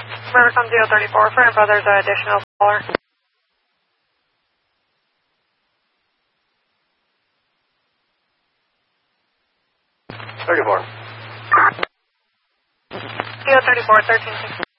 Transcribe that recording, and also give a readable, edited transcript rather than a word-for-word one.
Rivercom 034 for info, there's an additional caller. 34. 034, 1360.